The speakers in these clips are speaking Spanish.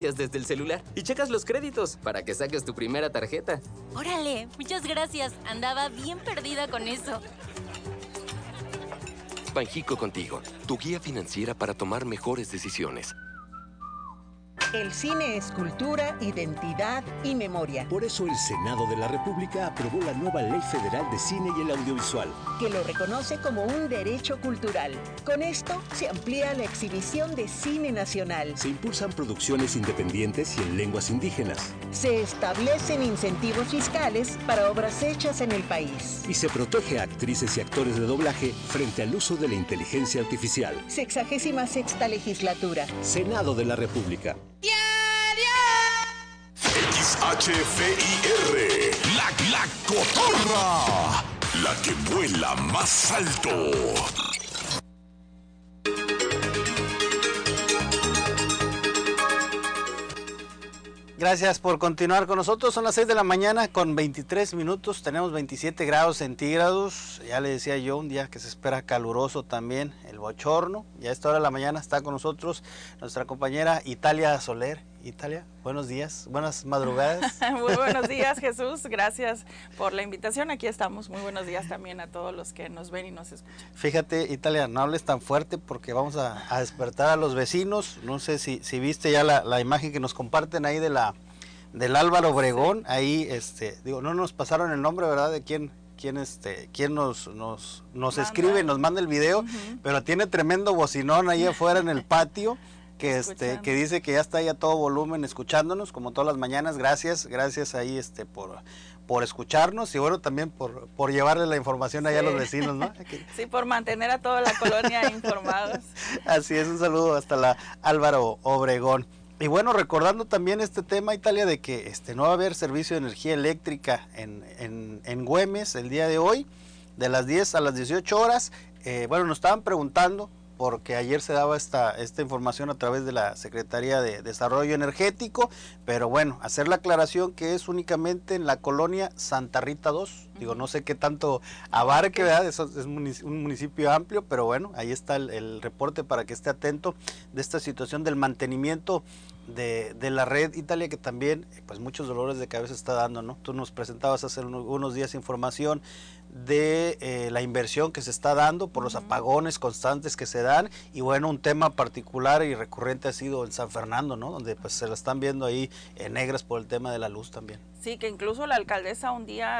desde el celular y checas los créditos para que saques tu primera tarjeta. Órale, muchas gracias. Andaba bien perdida con eso. Banjico contigo, tu guía financiera para tomar mejores decisiones. El cine es cultura, identidad y memoria. Por eso el Senado de la República aprobó la nueva Ley Federal de Cine y el Audiovisual, que lo reconoce como un derecho cultural. Con esto se amplía la exhibición de cine nacional. se impulsan producciones independientes y en lenguas indígenas, Se establecen incentivos fiscales para obras hechas en el país. y se protege a actrices y actores de doblaje frente al uso de la inteligencia artificial. 66ª legislatura. Senado de la República. XHFIR, la cotorra, la que vuela más alto. Gracias por continuar con nosotros. Son las 6 de la mañana con 23 minutos. Tenemos 27 grados centígrados. Ya le decía yo, un día que se espera caluroso también, el bochorno. Y a esta hora de la mañana está con nosotros nuestra compañera Italia Soler. Italia, buenos días, buenas madrugadas. Muy buenos días, Jesús. Gracias por la invitación. Aquí estamos. Muy buenos días también a todos los que nos ven y nos escuchan. Fíjate, Italia, no hables tan fuerte porque vamos a despertar a los vecinos. No sé si viste ya la imagen que nos comparten ahí del Álvaro Obregón. Ahí, digo, no nos pasaron el nombre, ¿verdad? De quién nos escribe, nos manda el video, pero tiene tremendo bocinón ahí afuera en el patio. Que dice que ya está ahí a todo volumen escuchándonos, como todas las mañanas. Gracias ahí por escucharnos y bueno, también por llevarle la información allá a los vecinos, ¿no? Sí, por mantener a toda la colonia informados. Así es, un saludo hasta la Álvaro Obregón. Y bueno, recordando también este tema, Italia, de que no va a haber servicio de energía eléctrica en Güemes el día de hoy, de las 10 a las 18 horas. Bueno, nos estaban preguntando, porque ayer se daba esta información a través de la Secretaría de Desarrollo Energético, pero bueno, hacer la aclaración que es únicamente en la colonia Santa Rita 2, digo, no sé qué tanto abarque, ¿verdad? Eso es un municipio amplio, pero bueno, ahí está el reporte para que esté atento de esta situación del mantenimiento de la red, Italia, que también pues muchos dolores de cabeza está dando, ¿no? Tú nos presentabas hace unos días información de la inversión que se está dando por los apagones constantes que se dan, y bueno, un tema particular y recurrente ha sido en San Fernando, ¿no? Donde pues se la están viendo ahí negras por el tema de la luz también. Sí, que incluso la alcaldesa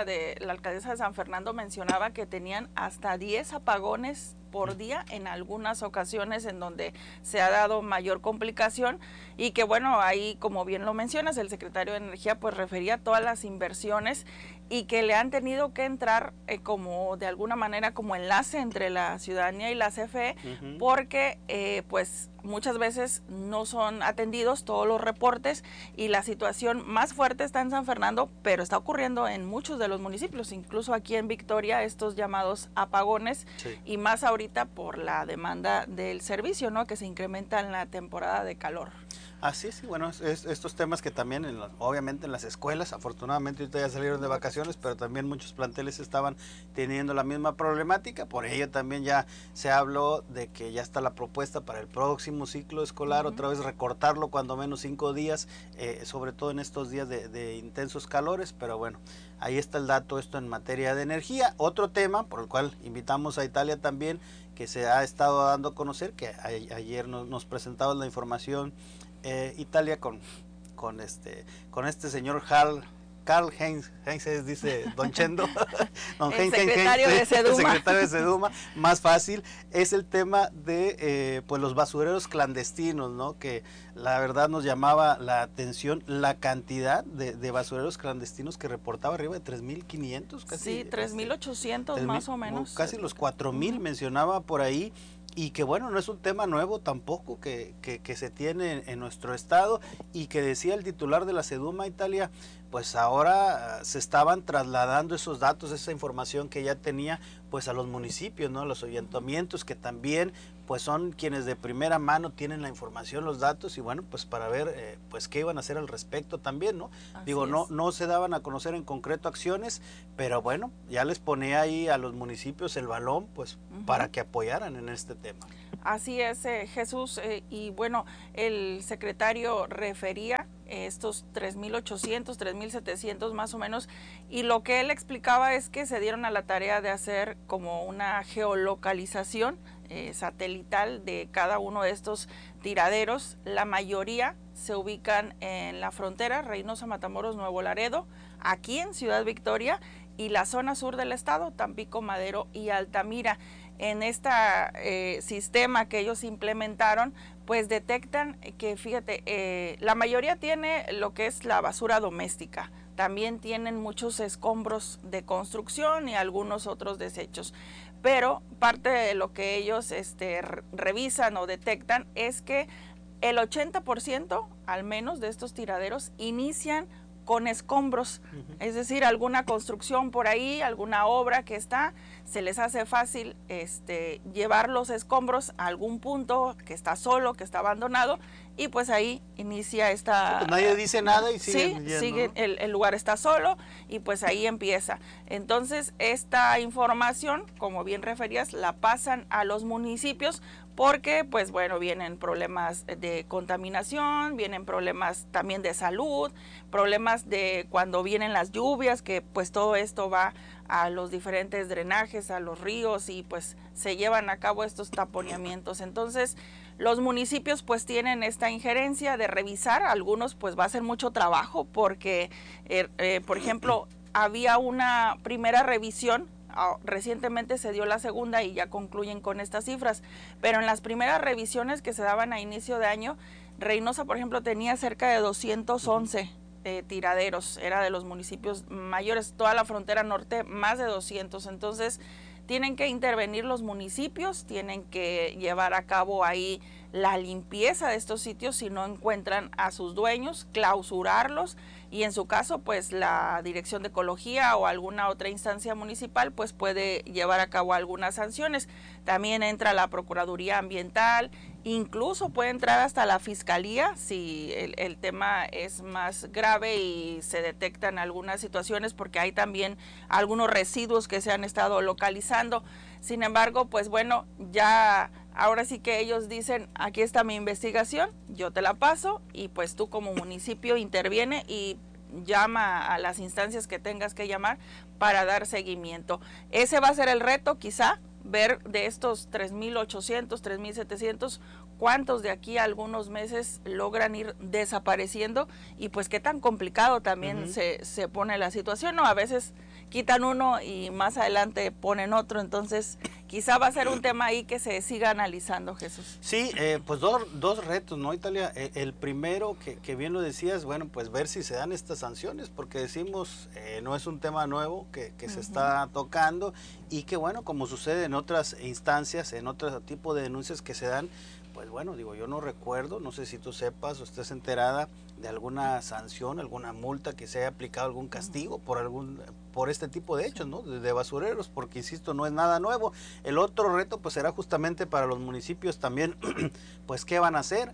de San Fernando mencionaba que tenían hasta 10 apagones por día en algunas ocasiones en donde se ha dado mayor complicación, y que bueno, ahí como bien lo mencionas, el secretario de Energía pues refería a todas las inversiones y que le han tenido que entrar como de alguna manera como enlace entre la ciudadanía y la CFE, porque pues muchas veces no son atendidos todos los reportes, y la situación más fuerte está en San Fernando, pero está ocurriendo en muchos de los municipios, incluso aquí en Victoria, estos llamados apagones, y más ahorita por la demanda del servicio, ¿no? Que se incrementa en la temporada de calor. Así es, bueno, estos temas que también obviamente en las escuelas, afortunadamente ahorita ya salieron de vacaciones, pero también muchos planteles estaban teniendo la misma problemática. Por ello también ya se habló de que ya está la propuesta para el próximo ciclo escolar, otra vez recortarlo cuando menos 5 días, sobre todo en estos días de intensos calores, pero bueno, ahí está el dato, esto en materia de energía. Otro tema por el cual invitamos a Italia también, que se ha estado dando a conocer, que ayer nos presentaba la información, Italia con este señor Karl Heinz, dice Don Chendo, el secretario de Seduma. El secretario de Seduma, más fácil, es el tema de pues los basureros clandestinos, ¿no? Que la verdad nos llamaba la atención la cantidad de basureros clandestinos que reportaba, arriba de 3.500 casi. Sí, 3.800 más o menos. Casi los 4.000 mencionaba por ahí. Y que bueno, no es un tema nuevo tampoco que se tiene en nuestro estado, y que decía el titular de la Seduma, Italia, pues ahora se estaban trasladando esos datos, esa información que ya tenía pues a los municipios, ¿no? Los ayuntamientos, que también pues son quienes de primera mano tienen la información, los datos, y bueno, pues para ver pues qué iban a hacer al respecto también, ¿no? Digo, no se daban a conocer en concreto acciones, pero bueno, ya les ponía ahí a los municipios el balón, pues para que apoyaran en este tema. Así es, Jesús, y bueno, el secretario refería estos 3.800, 3.700 más o menos, y lo que él explicaba es que se dieron a la tarea de hacer como una geolocalización satelital de cada uno de estos tiraderos. La mayoría se ubican en la frontera, Reynosa, Matamoros, Nuevo Laredo, aquí en Ciudad Victoria, y la zona sur del estado, Tampico, Madero y Altamira. En este sistema que ellos implementaron, pues detectan que, fíjate, la mayoría tiene lo que es la basura doméstica, también tienen muchos escombros de construcción y algunos otros desechos, pero parte de lo que ellos revisan o detectan es que el 80% al menos de estos tiraderos inician con escombros, es decir, alguna construcción por ahí, alguna obra que está, se les hace fácil llevar los escombros a algún punto que está solo, que está abandonado, y pues ahí inicia esta... Pues nadie dice nada y siguen sí, yendo, sigue, ¿no? el lugar está solo y pues ahí empieza. Entonces, esta información, como bien referías, la pasan a los municipios porque, pues bueno, vienen problemas de contaminación, vienen problemas también de salud, problemas de cuando vienen las lluvias, que pues todo esto va a los diferentes drenajes, a los ríos, y pues se llevan a cabo estos taponeamientos. Entonces, los municipios pues tienen esta injerencia de revisar, algunos pues va a ser mucho trabajo porque, por ejemplo, había una primera revisión, recientemente se dio la segunda y ya concluyen con estas cifras, pero en las primeras revisiones que se daban a inicio de año, Reynosa, por ejemplo, tenía cerca de 211 tiraderos, era de los municipios mayores, toda la frontera norte más de 200, entonces tienen que intervenir los municipios, tienen que llevar a cabo ahí la limpieza de estos sitios si no encuentran a sus dueños, clausurarlos, y en su caso pues la Dirección de Ecología o alguna otra instancia municipal pues puede llevar a cabo algunas sanciones. También entra la Procuraduría Ambiental, incluso puede entrar hasta la Fiscalía si el tema es más grave y se detectan algunas situaciones, porque hay también algunos residuos que se han estado localizando. Sin embargo, pues bueno, ya ahora sí que ellos dicen, aquí está mi investigación, yo te la paso, y pues tú como municipio interviene y llama a las instancias que tengas que llamar para dar seguimiento. Ese va a ser el reto, quizá, ver de estos 3.800, 3.700, cuántos de aquí a algunos meses logran ir desapareciendo, y pues qué tan complicado también se pone la situación, ¿no? A veces quitan uno y más adelante ponen otro, entonces quizá va a ser un tema ahí que se siga analizando, Jesús. Sí, pues dos retos, ¿no, Italia? El primero, que bien lo decías, bueno, pues ver si se dan estas sanciones, porque decimos, no es un tema nuevo que se está tocando, y que bueno, como sucede en otras instancias, en otro tipo de denuncias que se dan, pues bueno, digo, yo no recuerdo, no sé si tú sepas o estés enterada de alguna sanción, alguna multa que se haya aplicado, algún castigo por este tipo de hechos, ¿no? De basureros, porque insisto, no es nada nuevo. El otro reto pues será justamente para los municipios también, pues qué van a hacer,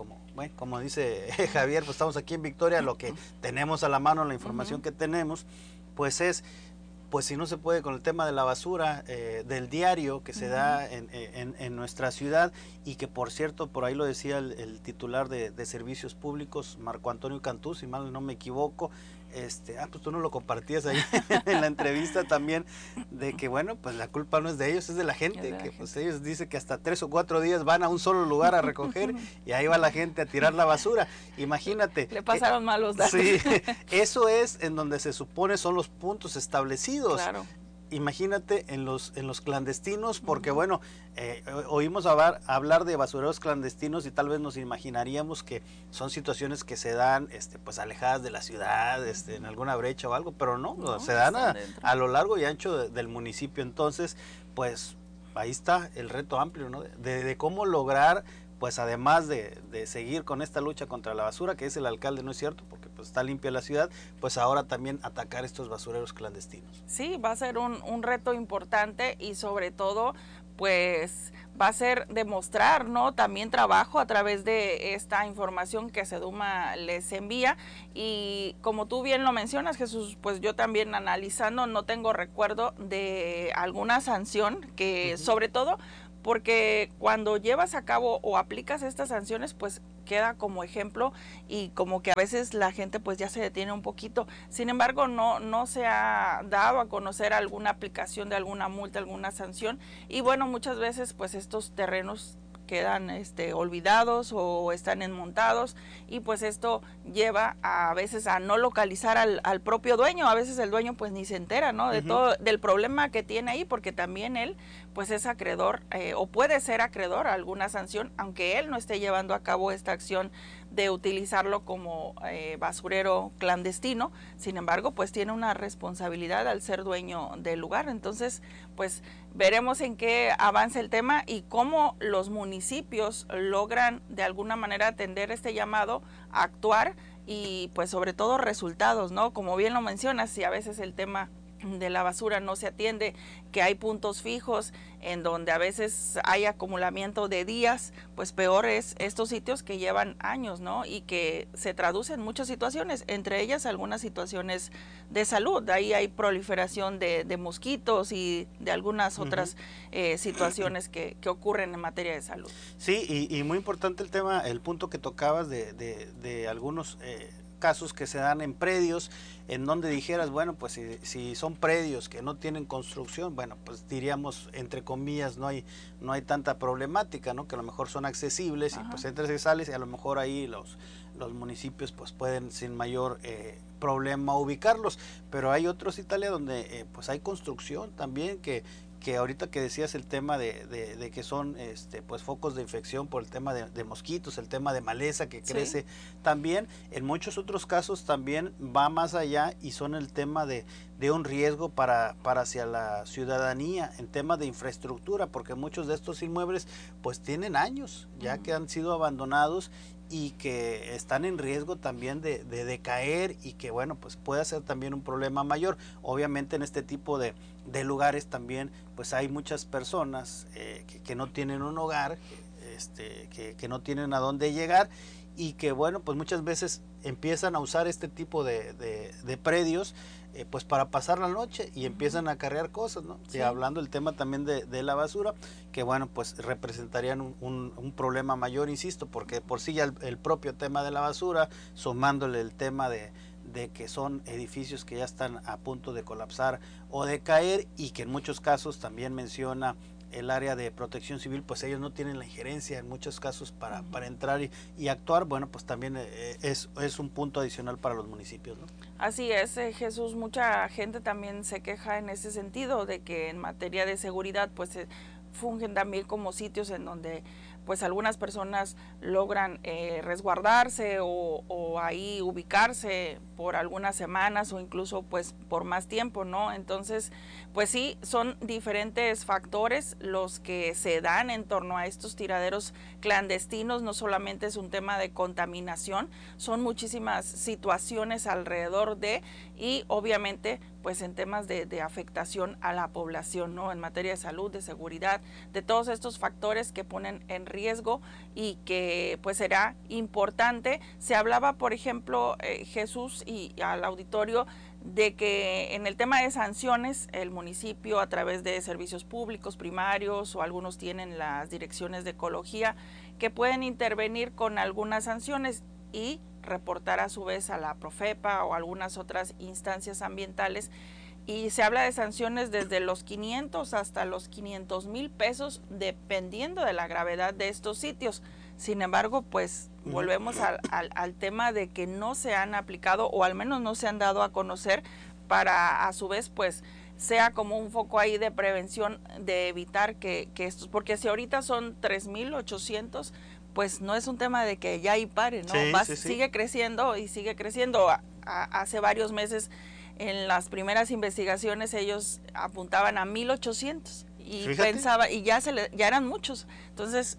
como dice Javier, pues estamos aquí en Victoria, lo que tenemos a la mano, la información que tenemos, pues es, pues si no se puede con el tema de la basura, del diario que se da en nuestra ciudad, y que por cierto, por ahí lo decía el titular de Servicios Públicos, Marco Antonio Cantú, si mal no me equivoco, pues tú no lo compartías ahí en la entrevista también, de que bueno, pues la culpa no es de ellos, es de la gente, que pues ellos dicen que hasta 3 o 4 días van a un solo lugar a recoger y ahí va la gente a tirar la basura. Imagínate. Le pasaron malos datos. Sí, eso es en donde se supone son los puntos establecidos. Claro. Imagínate en los clandestinos, porque bueno, oímos hablar de basureros clandestinos y tal vez nos imaginaríamos que son situaciones que se dan pues alejadas de la ciudad, en alguna brecha o algo, pero no se dan a lo largo y ancho del municipio. Entonces, pues ahí está el reto amplio, ¿no? De cómo lograr, pues además de seguir con esta lucha contra la basura, que es el alcalde, ¿no es cierto? Porque pues está limpia la ciudad, pues ahora también atacar estos basureros clandestinos. Sí, va a ser un reto importante, y sobre todo, pues va a ser demostrar, ¿no? También trabajo a través de esta información que Seduma les envía, y como tú bien lo mencionas, Jesús, pues yo también analizando no tengo recuerdo de alguna sanción que sobre todo porque cuando llevas a cabo o aplicas estas sanciones, pues queda como ejemplo y como que a veces la gente pues ya se detiene un poquito. Sin embargo, no se ha dado a conocer alguna aplicación de alguna multa, alguna sanción, y bueno, muchas veces pues estos terrenos quedan olvidados o están enmontados, y pues esto lleva a veces a no localizar al propio dueño. A veces el dueño pues ni se entera, ¿no? De todo, del problema que tiene ahí, porque también él pues es acreedor o puede ser acreedor a alguna sanción, aunque él no esté llevando a cabo esta acción de utilizarlo como basurero clandestino. Sin embargo, pues tiene una responsabilidad al ser dueño del lugar. Entonces, pues veremos en qué avanza el tema y cómo los municipios logran de alguna manera atender este llamado a actuar y pues sobre todo resultados, ¿no? Como bien lo mencionas, si a veces el tema de la basura no se atiende, que hay puntos fijos en donde a veces hay acumulamiento de días, pues peor es estos sitios que llevan años, ¿no? Y que se traducen en muchas situaciones, entre ellas algunas situaciones de salud. Ahí hay proliferación de mosquitos y de algunas otras situaciones que ocurren en materia de salud. Sí, y muy importante el tema, el punto que tocabas de algunos casos que se dan en predios, en donde dijeras, bueno, pues si son predios que no tienen construcción, bueno, pues diríamos, entre comillas, no hay tanta problemática, ¿no? Que a lo mejor son accesibles. Ajá. Y pues entras y sales, y a lo mejor ahí los municipios pues pueden sin mayor problema ubicarlos, pero hay otros, Italia, donde pues hay construcción también, que ahorita que decías el tema de que son pues focos de infección por el tema de mosquitos, el tema de maleza que crece, también en muchos otros casos también va más allá y son el tema de un riesgo para hacia la ciudadanía en tema de infraestructura, porque muchos de estos inmuebles pues tienen años ya que han sido abandonados y que están en riesgo también de decaer, y que bueno, pues puede ser también un problema mayor. Obviamente en este tipo de lugares también pues hay muchas personas que no tienen un hogar, que no tienen a dónde llegar, y que bueno, pues muchas veces empiezan a usar este tipo de predios pues para pasar la noche y empiezan a cargar cosas, ¿no? Sí. Y hablando del tema también de la basura, que bueno, pues representarían un problema mayor, insisto, porque por sí ya el propio tema de la basura, sumándole el tema de que son edificios que ya están a punto de colapsar o de caer, y que en muchos casos también menciona el área de protección civil, pues ellos no tienen la injerencia en muchos casos para entrar y actuar. Bueno, pues también es un punto adicional para los municipios, ¿no? Así es, Jesús, mucha gente también se queja en ese sentido, de que en materia de seguridad pues fungen también como sitios en donde pues algunas personas logran resguardarse o ahí ubicarse por algunas semanas o incluso pues por más tiempo, ¿no? Entonces, pues sí, son diferentes factores los que se dan en torno a estos tiraderos clandestinos. No solamente es un tema de contaminación, son muchísimas situaciones alrededor de, y obviamente pues en temas de afectación a la población, ¿no? En materia de salud, de seguridad, de todos estos factores que ponen en riesgo y que pues será importante. Se hablaba, por ejemplo, Jesús, y al auditorio, de que en el tema de sanciones el municipio, a través de servicios públicos primarios, o algunos tienen las direcciones de ecología, que pueden intervenir con algunas sanciones y reportar a su vez a la Profepa o algunas otras instancias ambientales. Y se habla de sanciones desde los 500 hasta los 500,000 pesos, dependiendo de la gravedad de estos sitios. Sin embargo, pues volvemos al tema de que no se han aplicado, o al menos no se han dado a conocer, para a su vez pues sea como un foco ahí de prevención, de evitar que estos, porque si ahorita son 3,800, pues no es un tema de que ya ahí pare, ¿no? Sí. Sigue creciendo y sigue creciendo. Hace varios meses, en las primeras investigaciones, ellos apuntaban a 1,800 y Fíjate. pensaba, y ya eran muchos. Entonces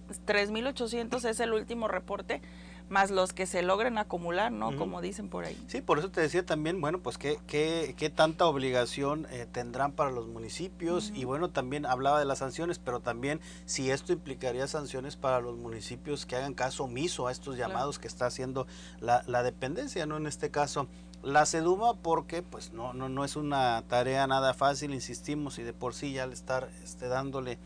3,800 es el último reporte, más los que se logren acumular, ¿no? Como dicen por ahí. Sí, por eso te decía también, bueno, pues qué tanta obligación tendrán para los municipios. Y bueno, también hablaba de las sanciones, pero también si esto implicaría sanciones para los municipios que hagan caso omiso a estos llamados que está haciendo la dependencia, ¿no? En este caso la SEDUMA, porque pues no es una tarea nada fácil, insistimos, y de por sí ya al estar dándole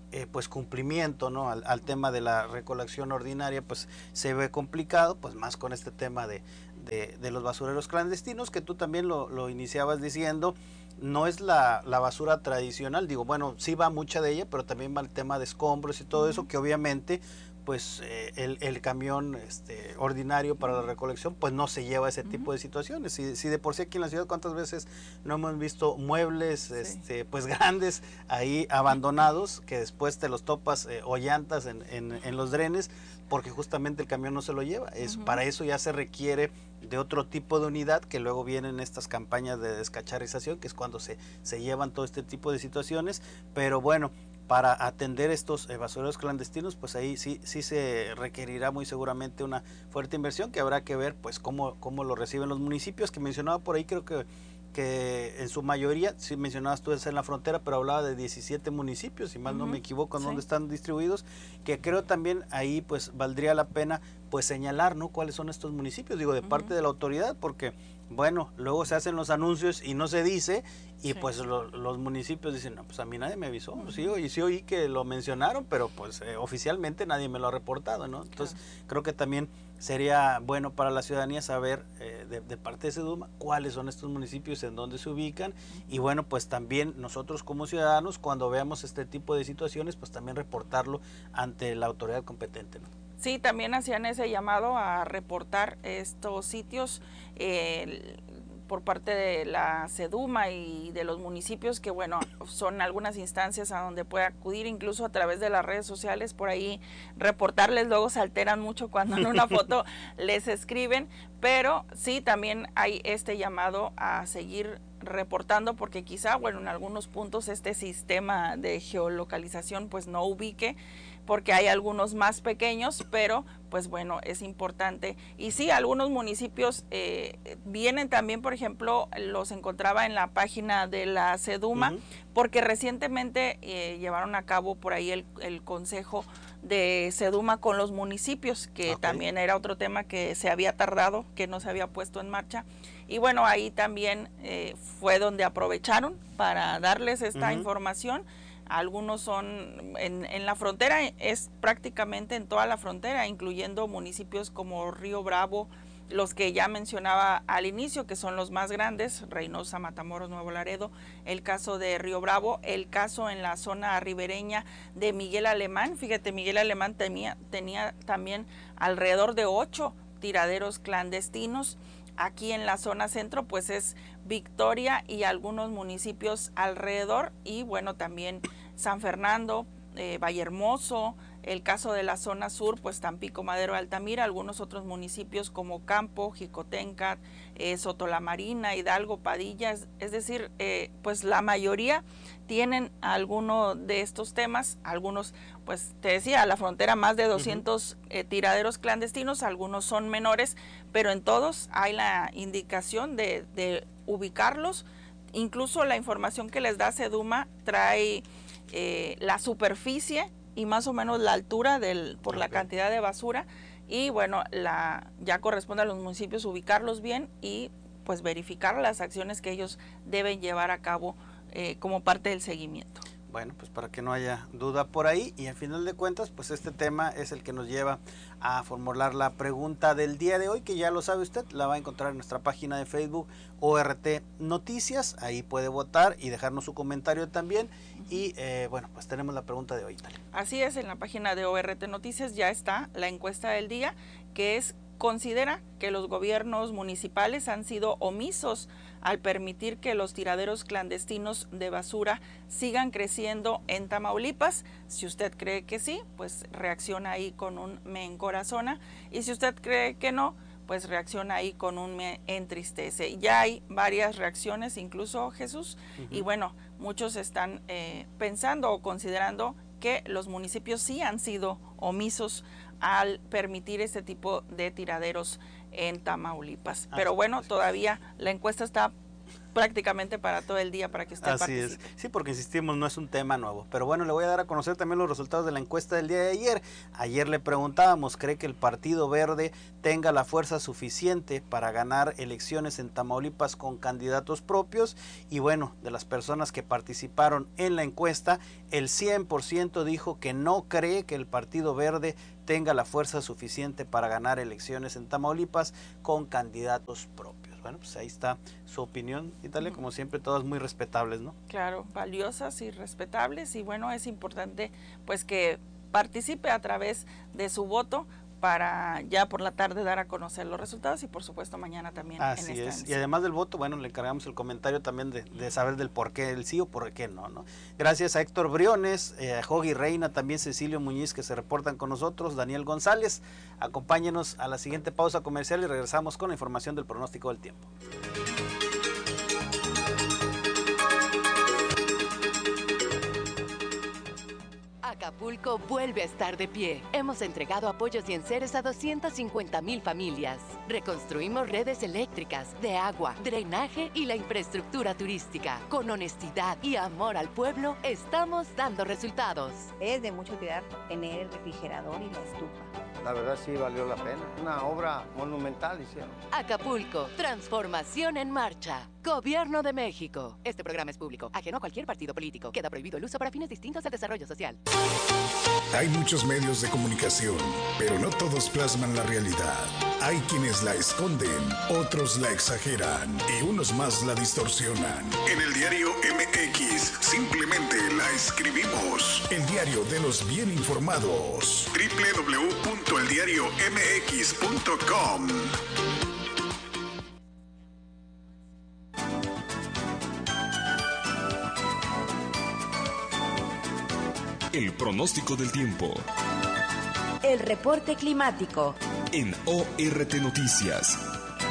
pues cumplimiento, ¿no? al tema de la recolección ordinaria, pues se ve complicado, pues más con este tema de los basureros clandestinos, que tú también lo iniciabas diciendo. No es la basura tradicional, digo, bueno, sí va mucha de ella, pero también va el tema de escombros y todo eso, que obviamente pues el camión ordinario para la recolección pues no se lleva ese tipo de situaciones. Si de por sí aquí en la ciudad cuántas veces no hemos visto muebles pues grandes ahí abandonados, que después te los topas o llantas en los drenes, porque justamente el camión no se lo lleva. Para eso ya se requiere de otro tipo de unidad, que luego vienen estas campañas de descacharrización, que es cuando se llevan todo este tipo de situaciones. Pero bueno, para atender estos basureros clandestinos, pues ahí sí se requerirá muy seguramente una fuerte inversión, que habrá que ver pues cómo lo reciben los municipios, que mencionaba por ahí, creo que en su mayoría, sí mencionabas tú, es en la frontera, pero hablaba de 17 municipios, si mal no me equivoco, en donde están distribuidos, que creo también ahí pues valdría la pena pues señalar, ¿no?, cuáles son estos municipios, digo, de parte de la autoridad, porque bueno, luego se hacen los anuncios y no se dice, y pues los municipios dicen, no, pues a mí nadie me avisó, sí oí que lo mencionaron, pero pues oficialmente nadie me lo ha reportado, ¿no? Entonces creo que también sería bueno para la ciudadanía saber de parte de Seduma cuáles son estos municipios, en dónde se ubican, y bueno, pues también nosotros como ciudadanos, cuando veamos este tipo de situaciones, pues también reportarlo ante la autoridad competente, ¿no? Sí, también hacían ese llamado a reportar estos sitios por parte de la Seduma y de los municipios, que bueno, son algunas instancias a donde puede acudir, incluso a través de las redes sociales, por ahí reportarles. Luego se alteran mucho cuando en una foto les escriben, pero sí, también hay este llamado a seguir reportando, porque quizá, bueno, en algunos puntos este sistema de geolocalización pues no ubique, porque hay algunos más pequeños, pero pues bueno, es importante. Y sí, algunos municipios vienen también, por ejemplo, los encontraba en la página de la Seduma, porque recientemente llevaron a cabo por ahí el consejo de Seduma con los municipios, que también era otro tema que se había tardado, que no se había puesto en marcha. Y bueno, ahí también fue donde aprovecharon para darles esta información. Algunos son en la frontera, es prácticamente en toda la frontera, incluyendo municipios como Río Bravo, los que ya mencionaba al inicio, que son los más grandes, Reynosa, Matamoros, Nuevo Laredo, el caso de Río Bravo, el caso en la zona ribereña de Miguel Alemán. Fíjate, Miguel Alemán tenía también alrededor de 8 tiraderos clandestinos. Aquí en la zona centro pues es Victoria y algunos municipios alrededor, y bueno, también San Fernando, Vallehermoso, el caso de la zona sur pues Tampico, Madero, Altamira, algunos otros municipios como Campo, Jicotencat, Sotolamarina, Hidalgo, Padilla, es decir, pues la mayoría tienen alguno de estos temas. Algunos, pues te decía, a la frontera más de 200 tiraderos clandestinos, algunos son menores, pero en todos hay la indicación de ubicarlos. Incluso la información que les da Seduma trae la superficie y más o menos la altura por la cantidad de basura, y bueno, ya corresponde a los municipios ubicarlos bien y pues verificar las acciones que ellos deben llevar a cabo como parte del seguimiento. Bueno, pues para que no haya duda por ahí, y al final de cuentas, pues este tema es el que nos lleva a formular la pregunta del día de hoy, que ya lo sabe usted, la va a encontrar en nuestra página de Facebook, ORT Noticias. Ahí puede votar y dejarnos su comentario también. Y bueno, pues tenemos la pregunta de hoy, Italia. Así es, en la página de ORT Noticias ya está la encuesta del día, que es: ¿considera que los gobiernos municipales han sido omisos al permitir que los tiraderos clandestinos de basura sigan creciendo en Tamaulipas? Si usted cree que sí, pues reacciona ahí con un me encorazona, y si usted cree que no, pues reacciona ahí con un me entristece. Ya hay varias reacciones, incluso, Jesús, y bueno, muchos están pensando o considerando que los municipios sí han sido omisos al permitir este tipo de tiraderos en Tamaulipas. Pero bueno, todavía la encuesta está prácticamente para todo el día para que usted participe. Así es, sí, porque insistimos, no es un tema nuevo, pero bueno, le voy a dar a conocer también los resultados de la encuesta del día de ayer. Ayer le preguntábamos, ¿cree que el Partido Verde tenga la fuerza suficiente para ganar elecciones en Tamaulipas con candidatos propios? Y bueno, de las personas que participaron en la encuesta, el 100% dijo que no cree que el Partido Verde tenga la fuerza suficiente para ganar elecciones en Tamaulipas con candidatos propios. Bueno, pues ahí está su opinión, Italia, como siempre, todas muy respetables, ¿no? Claro, valiosas y respetables, y bueno, es importante pues que participe a través de su voto para ya por la tarde dar a conocer los resultados y por supuesto mañana también. Así es, emisión. Y además del voto, bueno, le encargamos el comentario también de saber del por qué el sí o por qué no, ¿no? Gracias a Héctor Briones, a Jogi Reina, también Cecilio Muñiz, que se reportan con nosotros, Daniel González. Acompáñenos a la siguiente pausa comercial y regresamos con la información del pronóstico del tiempo. Acapulco vuelve a estar de pie. Hemos entregado apoyos y enseres a 250,000 familias. Reconstruimos redes eléctricas, de agua, drenaje y la infraestructura turística. Con honestidad y amor al pueblo, estamos dando resultados. Es de mucho cuidar tener el refrigerador y la estufa. La verdad sí valió la pena. Una obra monumental hicieron. Acapulco, transformación en marcha. Gobierno de México. Este programa es público, ajeno a cualquier partido político. Queda prohibido el uso para fines distintos al desarrollo social. Hay muchos medios de comunicación, pero no todos plasman la realidad. Hay quienes la esconden, otros la exageran y unos más la distorsionan. En el diario MX simplemente la escribimos. El diario de los bien informados. www.eldiariomx.com. El pronóstico del tiempo. El reporte climático. En ORT Noticias.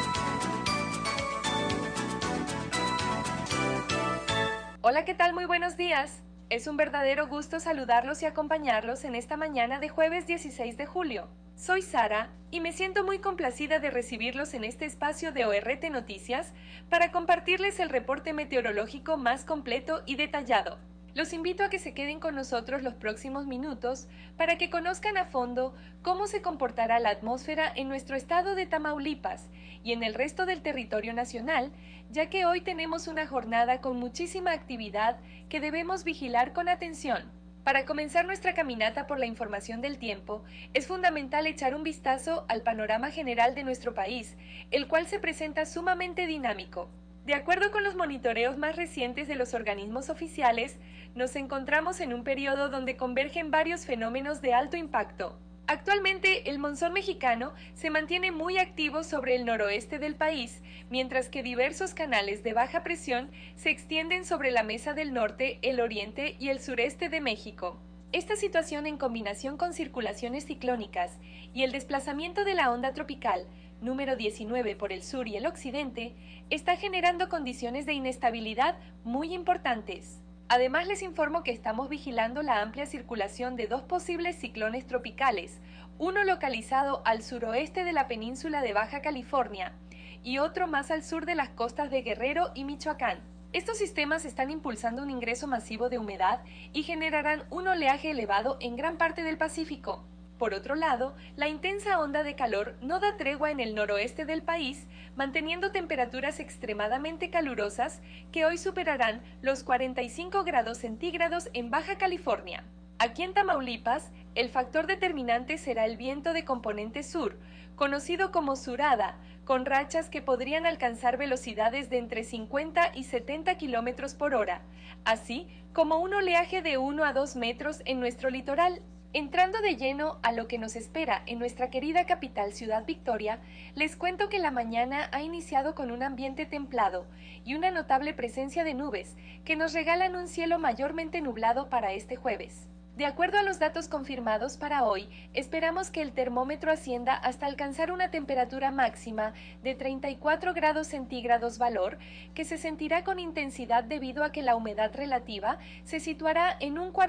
Hola, ¿qué tal? Muy buenos días. Es un verdadero gusto saludarlos y acompañarlos en esta mañana de jueves 16 de julio. Soy Sara y me siento muy complacida de recibirlos en este espacio de ORT Noticias para compartirles el reporte meteorológico más completo y detallado. Los invito a que se queden con nosotros los próximos minutos para que conozcan a fondo cómo se comportará la atmósfera en nuestro estado de Tamaulipas y en el resto del territorio nacional, ya que hoy tenemos una jornada con muchísima actividad que debemos vigilar con atención. Para comenzar nuestra caminata por la información del tiempo, es fundamental echar un vistazo al panorama general de nuestro país, el cual se presenta sumamente dinámico. De acuerdo con los monitoreos más recientes de los organismos oficiales, nos encontramos en un periodo donde convergen varios fenómenos de alto impacto. Actualmente, el monzón mexicano se mantiene muy activo sobre el noroeste del país, mientras que diversos canales de baja presión se extienden sobre la mesa del norte, el oriente y el sureste de México. Esta situación, en combinación con circulaciones ciclónicas y el desplazamiento de la onda tropical número 19 por el sur y el occidente, está generando condiciones de inestabilidad muy importantes. Además, les informo que estamos vigilando la amplia circulación de dos posibles ciclones tropicales, uno localizado al suroeste de la península de Baja California y otro más al sur de las costas de Guerrero y Michoacán. Estos sistemas están impulsando un ingreso masivo de humedad y generarán un oleaje elevado en gran parte del Pacífico. Por otro lado, la intensa onda de calor no da tregua en el noroeste del país, manteniendo temperaturas extremadamente calurosas que hoy superarán los 45 grados centígrados en Baja California. Aquí en Tamaulipas, el factor determinante será el viento de componente sur, conocido como surada, con rachas que podrían alcanzar velocidades de entre 50 y 70 kilómetros por hora, así como un oleaje de 1 a 2 metros en nuestro litoral. Entrando de lleno a lo que nos espera en nuestra querida capital Ciudad Victoria, les cuento que la mañana ha iniciado con un ambiente templado y una notable presencia de nubes que nos regalan un cielo mayormente nublado para este jueves. De acuerdo a los datos confirmados para hoy, esperamos que el termómetro ascienda hasta alcanzar una temperatura máxima de 34 grados centígrados valor, que se sentirá con intensidad debido a que la humedad relativa se situará en un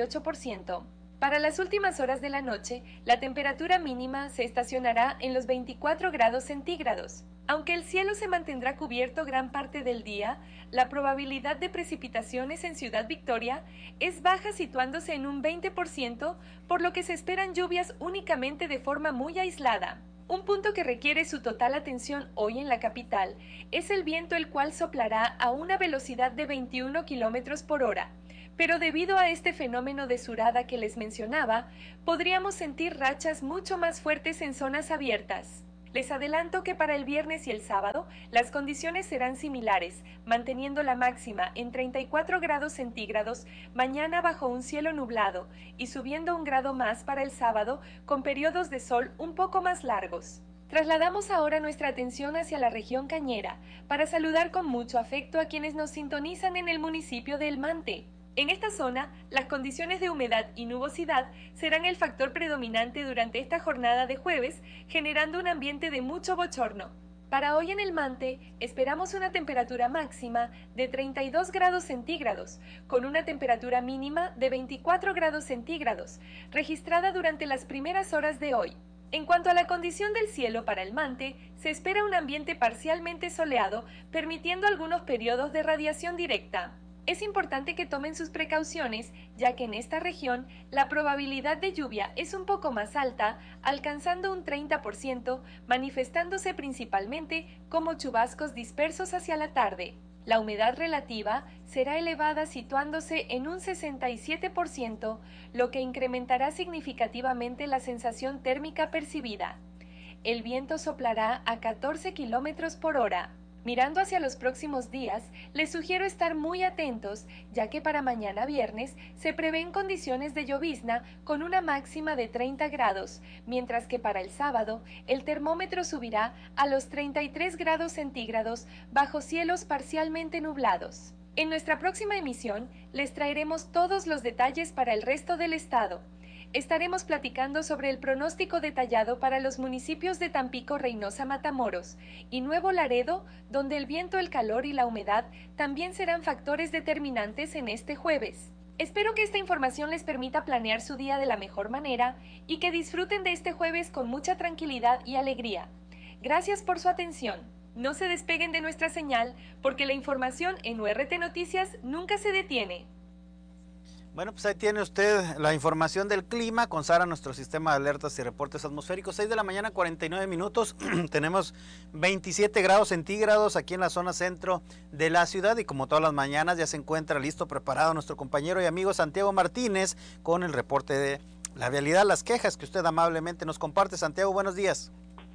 48%. Para las últimas horas de la noche, la temperatura mínima se estacionará en los 24 grados centígrados. Aunque el cielo se mantendrá cubierto gran parte del día, la probabilidad de precipitaciones en Ciudad Victoria es baja, situándose en un 20%, por lo que se esperan lluvias únicamente de forma muy aislada. Un punto que requiere su total atención hoy en la capital es el viento, el cual soplará a una velocidad de 21 kilómetros por hora. Pero debido a este fenómeno de surada que les mencionaba, podríamos sentir rachas mucho más fuertes en zonas abiertas. Les adelanto que para el viernes y el sábado las condiciones serán similares, manteniendo la máxima en 34 grados centígrados, mañana bajo un cielo nublado, y subiendo 1 grado más para el sábado, con periodos de sol un poco más largos. Trasladamos ahora nuestra atención hacia la región cañera, para saludar con mucho afecto a quienes nos sintonizan en el municipio de El Mante. En esta zona, las condiciones de humedad y nubosidad serán el factor predominante durante esta jornada de jueves, generando un ambiente de mucho bochorno. Para hoy en El Mante, esperamos una temperatura máxima de 32 grados centígrados, con una temperatura mínima de 24 grados centígrados, registrada durante las primeras horas de hoy. En cuanto a la condición del cielo para El Mante, se espera un ambiente parcialmente soleado, permitiendo algunos periodos de radiación directa. Es importante que tomen sus precauciones, ya que en esta región la probabilidad de lluvia es un poco más alta, alcanzando un 30%, manifestándose principalmente como chubascos dispersos hacia la tarde. La humedad relativa será elevada, situándose en un 67%, lo que incrementará significativamente la sensación térmica percibida. El viento soplará a 14 kilómetros por hora. Mirando hacia los próximos días, les sugiero estar muy atentos, ya que para mañana viernes se prevén condiciones de llovizna con una máxima de 30 grados, mientras que para el sábado el termómetro subirá a los 33 grados centígrados bajo cielos parcialmente nublados. En nuestra próxima emisión les traeremos todos los detalles para el resto del estado. Estaremos platicando sobre el pronóstico detallado para los municipios de Tampico, Reynosa, Matamoros y Nuevo Laredo, donde el viento, el calor y la humedad también serán factores determinantes en este jueves. Espero que esta información les permita planear su día de la mejor manera y que disfruten de este jueves con mucha tranquilidad y alegría. Gracias por su atención. No se despeguen de nuestra señal, porque la información en URT Noticias nunca se detiene. Bueno, pues ahí tiene usted la información del clima con Sara, nuestro sistema de alertas y reportes atmosféricos. 6 de la mañana, 49 minutos. Tenemos 27 grados centígrados aquí en la zona centro de la ciudad, y como todas las mañanas ya se encuentra listo, preparado nuestro compañero y amigo Santiago Martínez con el reporte de la vialidad, las quejas que usted amablemente nos comparte. Santiago, buenos días.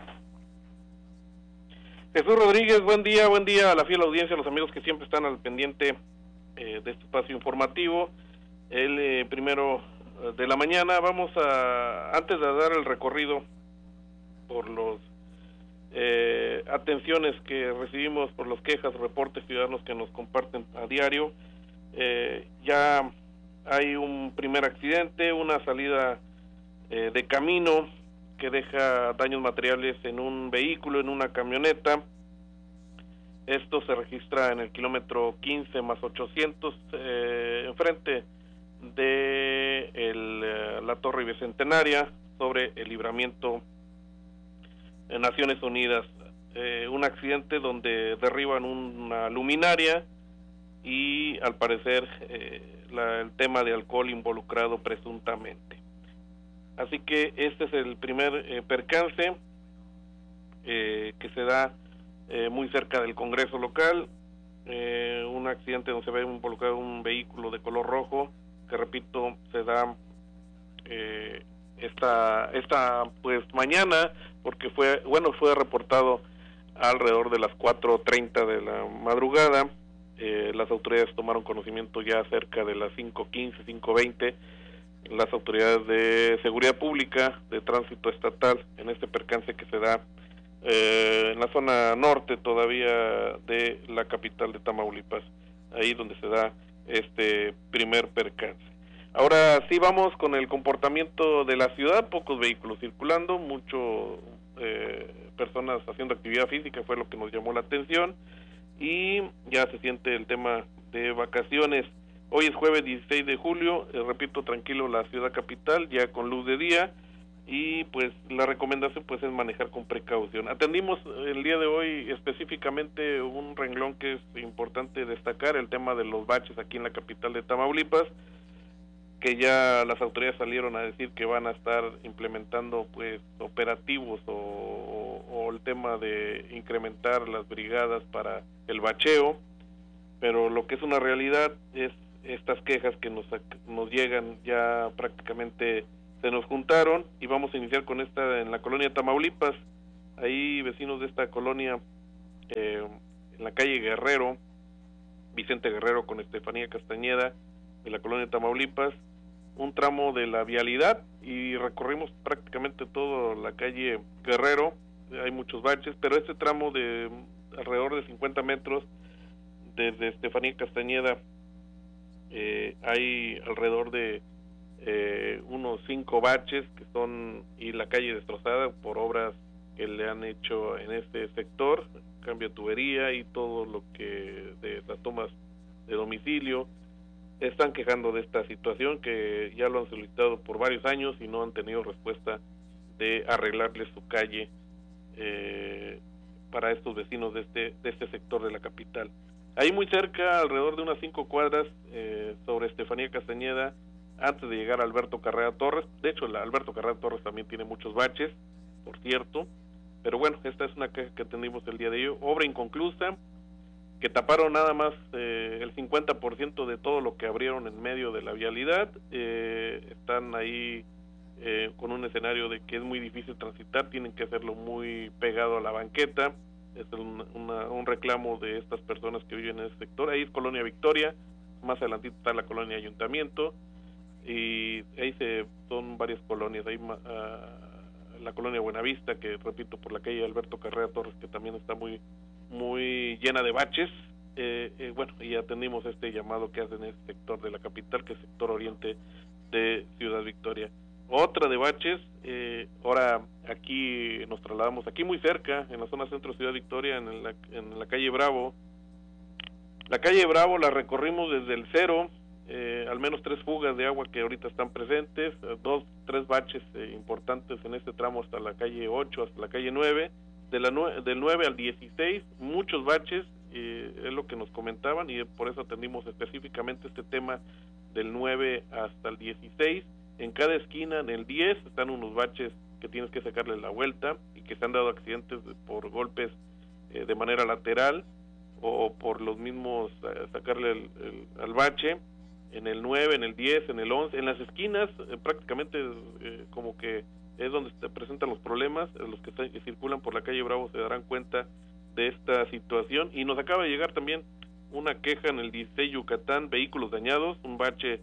Jesús Rodríguez, buen día a la fiel audiencia, a los amigos que siempre están al pendiente de este espacio informativo. El primero de la mañana vamos a, antes de dar el recorrido por los atenciones que recibimos por los quejas, reportes ciudadanos que nos comparten a diario, ya hay un primer accidente, una salida de camino que deja daños materiales en un vehículo, en una camioneta. Esto se registra en el kilómetro 15 más 800, enfrente de la Torre Bicentenaria, sobre el libramiento en Naciones Unidas. Un accidente donde derriban una luminaria y al parecer el tema de alcohol involucrado presuntamente. Así que este es el primer percance que se da muy cerca del Congreso local, un accidente donde se ve involucrado un vehículo de color rojo, que repito, se da esta pues mañana, porque fue reportado alrededor de las 4:30 de la madrugada. Las autoridades tomaron conocimiento ya cerca de las 5:15, 5:20, las autoridades de seguridad pública, de tránsito estatal, en este percance que se da en la zona norte todavía de la capital de Tamaulipas, ahí donde se da este primer percance. Ahora sí vamos con el comportamiento de la ciudad, pocos vehículos circulando, mucho personas haciendo actividad física, fue lo que nos llamó la atención, y ya se siente el tema de vacaciones. Hoy es jueves 16 de julio, repito, tranquilo la ciudad capital, ya con luz de día, y pues la recomendación pues es manejar con precaución. Atendimos el día de hoy específicamente un renglón que es importante destacar, el tema de los baches aquí en la capital de Tamaulipas, que ya las autoridades salieron a decir que van a estar implementando pues operativos o el tema de incrementar las brigadas para el bacheo, pero lo que es una realidad es estas quejas que nos llegan ya prácticamente se nos juntaron, y vamos a iniciar con esta en la colonia Tamaulipas. Ahí vecinos de esta colonia, en la calle Guerrero, Vicente Guerrero con Estefanía Castañeda, de la colonia Tamaulipas, un tramo de la vialidad, y recorrimos prácticamente toda la calle Guerrero. Hay muchos baches, pero este tramo de alrededor de 50 metros desde Estefanía Castañeda, hay alrededor de unos 5 baches que son, y la calle destrozada por obras que le han hecho en este sector, cambio de tubería y todo lo que de las tomas de domicilio. Están quejando de esta situación, que ya lo han solicitado por varios años y no han tenido respuesta de arreglarles su calle para estos vecinos de este sector de la capital. Ahí muy cerca, alrededor de unas 5 cuadras, sobre Estefanía Castañeda, antes de llegar a Alberto Carrera Torres. De hecho, la Alberto Carrera Torres también tiene muchos baches, por cierto, pero bueno, esta es una queja que atendimos el día de hoy. Obra inconclusa, que taparon nada más el 50% de todo lo que abrieron en medio de la vialidad. Están ahí con un escenario de que es muy difícil transitar, tienen que hacerlo muy pegado a la banqueta. Es un reclamo de estas personas que viven en ese sector. Ahí es Colonia Victoria, más adelantito está la Colonia Ayuntamiento, y ahí son varias colonias. Ahí la Colonia Buenavista, que repito, por la calle Alberto Carrera Torres, que también está muy llena de baches. Bueno, y atendimos este llamado que hacen en este sector de la capital, que es sector oriente de Ciudad Victoria. Otra de baches, ahora aquí nos trasladamos, aquí muy cerca, en la zona centro de Ciudad Victoria, en la calle Bravo. La calle Bravo la recorrimos desde el cero, al menos 3 fugas de agua que ahorita están presentes, 3 baches importantes en este tramo hasta la calle 8, hasta la calle 9, del 9 al 16, muchos baches, es lo que nos comentaban, y por eso atendimos específicamente este tema del 9 hasta el 16. En cada esquina, en el 10, están unos baches que tienes que sacarle la vuelta, y que se han dado accidentes por golpes de manera lateral, o por los mismos sacarle al bache. En el 9, en el 10, en el 11, en las esquinas, prácticamente como que es donde se presentan los problemas. Los que circulan por la calle Bravo se darán cuenta de esta situación. Y nos acaba de llegar también una queja en el 16 Yucatán, vehículos dañados, un bache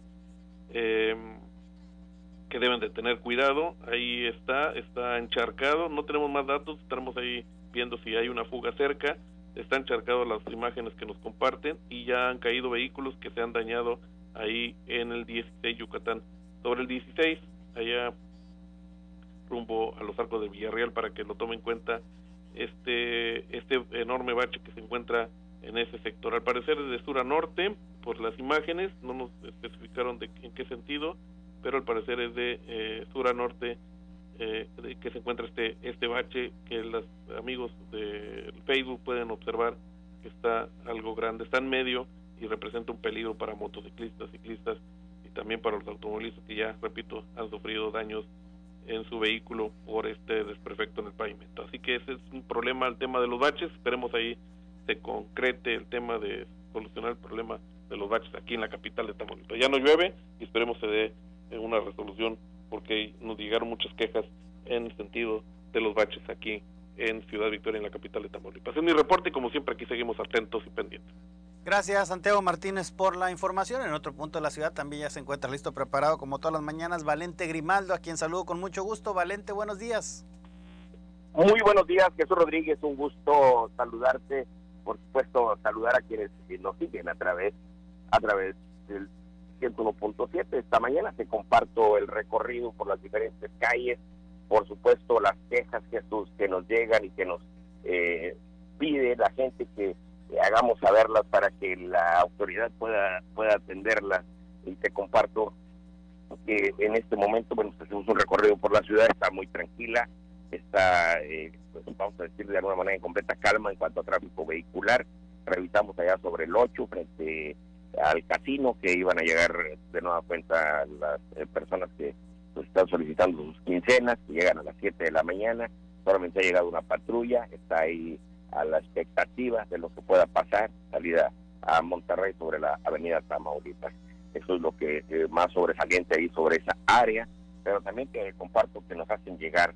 que deben de tener cuidado. Ahí está encharcado, no tenemos más datos, estamos ahí viendo si hay una fuga cerca. Están encharcadas las imágenes que nos comparten, y ya han caído vehículos que se han dañado ahí en el 16 Yucatán. Sobre el 16, allá rumbo a los Arcos de Villarreal, para que lo tomen en cuenta, este enorme bache que se encuentra en ese sector. Al parecer es de sur a norte, por las imágenes, no nos especificaron en qué sentido, pero al parecer es de sur a norte, que se encuentra este bache, que los amigos de Facebook pueden observar que está algo grande, está en medio, y representa un peligro para motociclistas, ciclistas, y también para los automovilistas que ya, repito, han sufrido daños en su vehículo por este desperfecto en el pavimento. Así que ese es un problema, el tema de los baches. Esperemos ahí se concrete el tema de solucionar el problema de los baches aquí en la capital de Tamaulipas. Ya no llueve, y esperemos se dé una resolución, porque nos llegaron muchas quejas en el sentido de los baches aquí en Ciudad Victoria, en la capital de Tamaulipas. Es mi reporte, y como siempre aquí seguimos atentos y pendientes. Gracias, Santiago Martínez, por la información. En otro punto de la ciudad también ya se encuentra listo, preparado como todas las mañanas, Valente Grimaldo, a quien saludo con mucho gusto. Valente, buenos días. Muy buenos días, Jesús Rodríguez, un gusto saludarte, por supuesto saludar a quienes nos siguen a través del 101.7. Esta mañana te comparto el recorrido por las diferentes calles, por supuesto las quejas, Jesús, que nos llegan y que nos pide la gente que hagamos saberlas para que la autoridad pueda atenderlas, y te comparto que en este momento, bueno, hacemos un recorrido por la ciudad, está muy tranquila, está, pues vamos a decir de alguna manera en completa calma en cuanto a tráfico vehicular. Revisamos allá sobre el 8 frente al casino, que iban a llegar de nueva cuenta las personas que pues, están solicitando sus quincenas, que llegan a las 7 de la mañana. Solamente ha llegado una patrulla, está ahí a la expectativa de lo que pueda pasar, salida a Monterrey sobre la avenida Tamaulipas. Eso es lo que más sobresaliente ahí sobre esa área, pero también que comparto que nos hacen llegar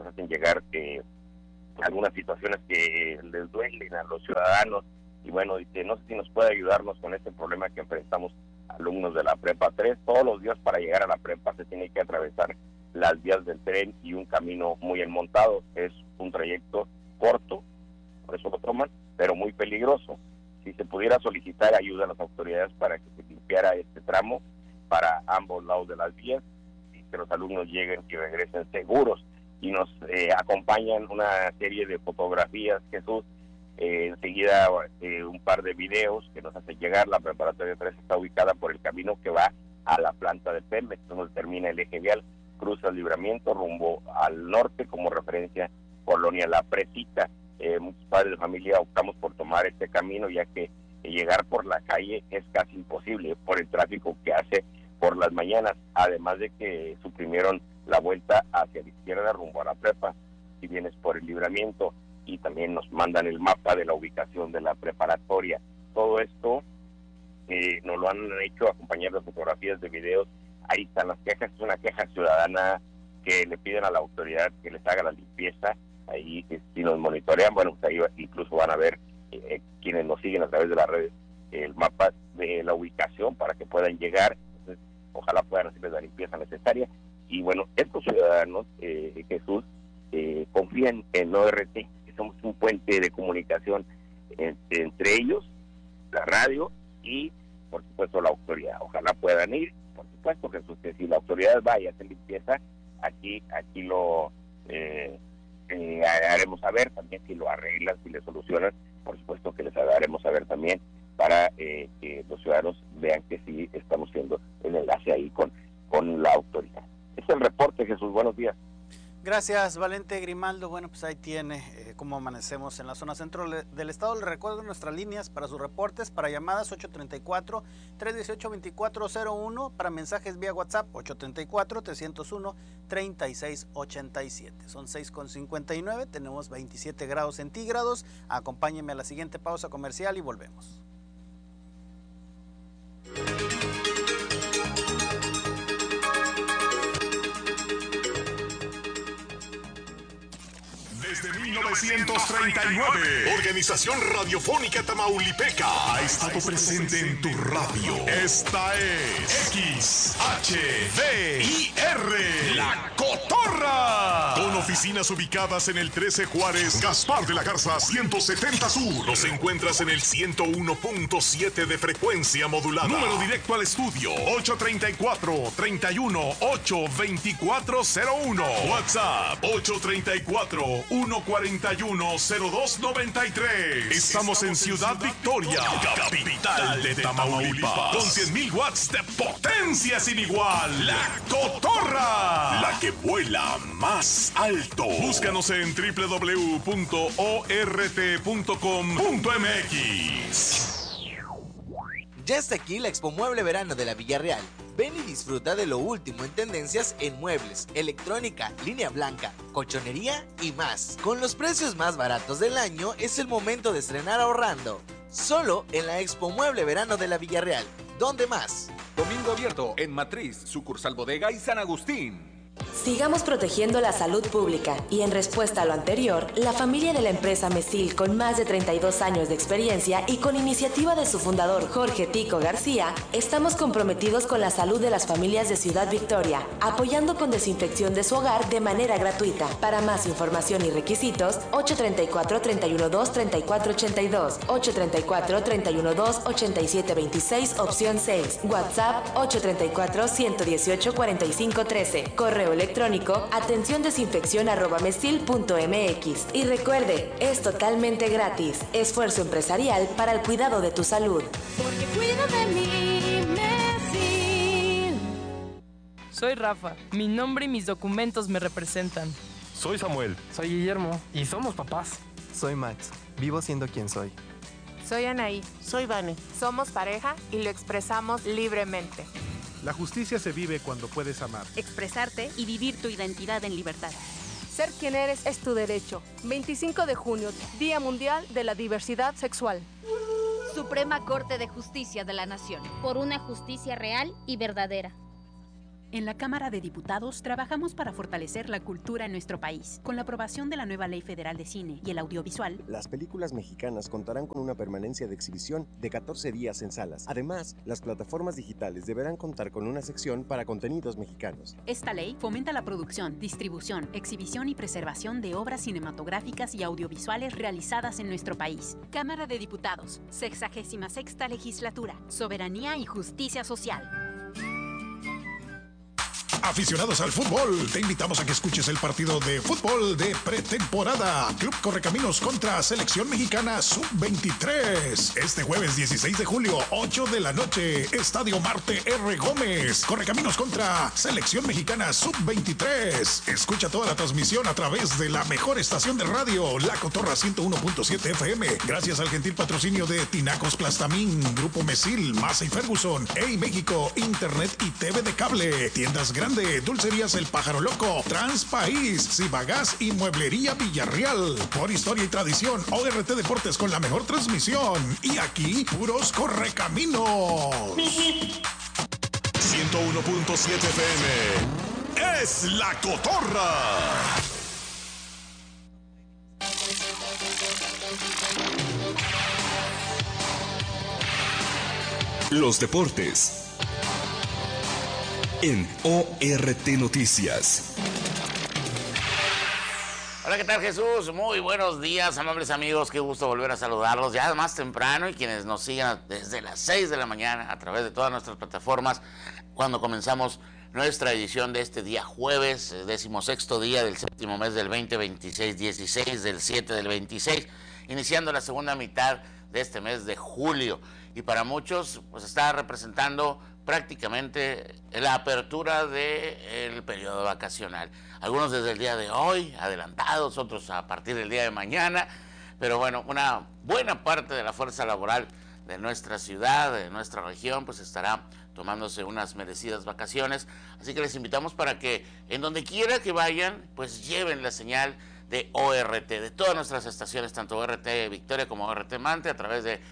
algunas situaciones que les duelen a los ciudadanos, y bueno, dice, no sé si nos puede ayudarnos con este problema que enfrentamos alumnos de la Prepa 3. Todos los días para llegar a la prepa se tiene que atravesar las vías del tren y un camino muy enmontado. Es un trayecto corto, por eso lo toman, pero muy peligroso. Si se pudiera solicitar ayuda a las autoridades para que se limpiara este tramo para ambos lados de las vías y que los alumnos lleguen y regresen seguros. Y nos acompañan una serie de fotografías, Jesús, enseguida un par de videos que nos hacen llegar. La preparatoria 3 está ubicada por el camino que va a la planta de Pemex, donde termina el eje vial, cruza el Libramiento rumbo al norte, como referencia Colonia La Presita. Muchos padres de familia optamos por tomar este camino, ya que llegar por la calle es casi imposible por el tráfico que hace por las mañanas, además de que suprimieron la vuelta hacia la izquierda rumbo a la prepa, si vienes por el Libramiento, y también nos mandan el mapa de la ubicación de la preparatoria. Todo esto nos lo han hecho acompañado de fotografías, de videos. Ahí están las quejas, es una queja ciudadana que le piden a la autoridad que les haga la limpieza. Ahí si nos monitorean, bueno, pues ahí incluso van a ver quienes nos siguen a través de las redes el mapa de la ubicación para que puedan llegar. Entonces, ojalá puedan hacerles la limpieza necesaria. Y bueno, estos ciudadanos, Jesús, confían en ORT, que somos un puente de comunicación entre ellos, la radio y, por supuesto, la autoridad. Ojalá puedan ir, por supuesto, Jesús, que si la autoridad va y hace limpieza, aquí lo haremos saber también. Si lo arreglan, si le solucionan, por supuesto que les haremos saber también para que los ciudadanos vean que sí estamos haciendo el enlace ahí con la autoridad. Es el reporte, Jesús, buenos días. Gracias, Valente Grimaldo. Bueno, pues ahí tiene cómo amanecemos en la zona centro del estado. Les recuerdo nuestras líneas para sus reportes, para llamadas 834-318-2401, para mensajes vía WhatsApp 834-301-3687. Son 6:59, tenemos 27 grados centígrados. Acompáñenme a la siguiente pausa comercial y volvemos. Desde 1939, Organización Radiofónica Tamaulipeca ha estado presente en tu radio. Esta es XHVIR, La Cotorra. Con oficinas ubicadas en el 13 Juárez, Gaspar de la Garza 170 Sur. Nos encuentras en el 101.7 de frecuencia modulada. Número directo al estudio 834-31-82401. WhatsApp 834-141-0293. Estamos en Ciudad Victoria, capital de Tamaulipas, con 100,000 watts de potencia sin igual. La Cotorra, la que vuela más alto. Búscanos en www.ort.com.mx. Ya está aquí la Expo Mueble Verano de la Villarreal. Ven y disfruta de lo último en tendencias en muebles, electrónica, línea blanca, colchonería y más. Con los precios más baratos del año, es el momento de estrenar ahorrando. Solo en la Expo Mueble Verano de la Villarreal. ¿Dónde más? Domingo abierto en Matriz, sucursal Bodega y San Agustín. Sigamos protegiendo la salud pública y en respuesta a lo anterior, la familia de la empresa Mesil, con más de 32 años de experiencia y con iniciativa de su fundador Jorge Tico García, estamos comprometidos con la salud de las familias de Ciudad Victoria, apoyando con desinfección de su hogar de manera gratuita. Para más información y requisitos, 834-312-3482, 834-312-8726, opción 6, WhatsApp 834-118-4513, correo electrónico atenciondesinfeccion@mesil.mx. Y recuerde, es totalmente gratis. Esfuerzo empresarial para el cuidado de tu salud. Porque cuido de mí, Mesil. Soy Rafa. Mi nombre y mis documentos me representan. Soy Samuel. Soy Guillermo. Y somos papás. Soy Max. Vivo siendo quien soy. Soy Anaí. Soy Vane. Somos pareja y lo expresamos libremente. La justicia se vive cuando puedes amar. Expresarte y vivir tu identidad en libertad. Ser quien eres es tu derecho. 25 de junio, Día Mundial de la Diversidad Sexual. Suprema Corte de Justicia de la Nación. Por una justicia real y verdadera. En la Cámara de Diputados trabajamos para fortalecer la cultura en nuestro país. Con la aprobación de la nueva Ley Federal de Cine y el Audiovisual, las películas mexicanas contarán con una permanencia de exhibición de 14 días en salas. Además, las plataformas digitales deberán contar con una sección para contenidos mexicanos. Esta ley fomenta la producción, distribución, exhibición y preservación de obras cinematográficas y audiovisuales realizadas en nuestro país. Cámara de Diputados, 66ª Legislatura, Soberanía y Justicia Social. Aficionados al fútbol, te invitamos a que escuches el partido de fútbol de pretemporada. Club Correcaminos contra Selección Mexicana Sub-23. Este jueves 16 de julio, 8 de la noche, Estadio Marte R. Gómez. Correcaminos contra Selección Mexicana Sub-23. Escucha toda la transmisión a través de la mejor estación de radio, La Cotorra 101.7 FM. Gracias al gentil patrocinio de Tinacos Plastamín, Grupo Mesil, Massa y Ferguson, EI México, Internet y TV de cable, Tiendas Grandes, Dulcerías El Pájaro Loco, Transpaís, Cibagas y Mueblería Villarreal. Por historia y tradición, ORT Deportes con la mejor transmisión. Y aquí, puros correcaminos. 101.7 FM. Es La Cotorra. Los deportes en ORT Noticias. Hola, ¿qué tal, Jesús? Muy buenos días, amables amigos. Qué gusto volver a saludarlos ya más temprano y quienes nos sigan desde las 6 de la mañana a través de todas nuestras plataformas cuando comenzamos nuestra edición de este día jueves, 16º día del séptimo mes del 2026, 16 del 7 del 26, iniciando la segunda mitad de este mes de julio. Y para muchos, pues está representando prácticamente la apertura del periodo vacacional. Algunos desde el día de hoy, adelantados, otros a partir del día de mañana, pero bueno, una buena parte de la fuerza laboral de nuestra ciudad, de nuestra región, pues estará tomándose unas merecidas vacaciones, así que les invitamos para que en donde quiera que vayan, pues lleven la señal de ORT, de todas nuestras estaciones, tanto ORT Victoria como ORT Mante, a través de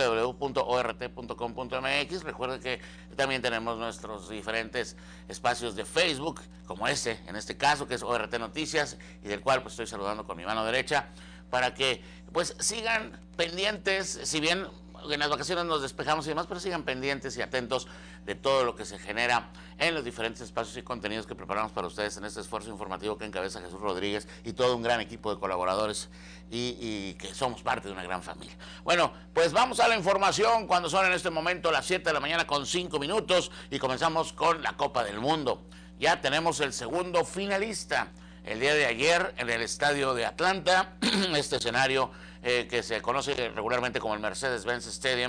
www.ort.com.mx. Recuerden que también tenemos nuestros diferentes espacios de Facebook, como en este caso, que es ORT Noticias, y del cual pues estoy saludando con mi mano derecha, para que pues sigan pendientes, si bien en las vacaciones nos despejamos y demás, pero sigan pendientes y atentos de todo lo que se genera en los diferentes espacios y contenidos que preparamos para ustedes en este esfuerzo informativo que encabeza Jesús Rodríguez y todo un gran equipo de colaboradores y que somos parte de una gran familia. Bueno, pues vamos a la información cuando son en este momento las 7 de la mañana con 5 minutos y comenzamos con la Copa del Mundo. Ya tenemos el segundo finalista. El día de ayer en el estadio de Atlanta, este escenario que se conoce regularmente como el Mercedes-Benz Stadium,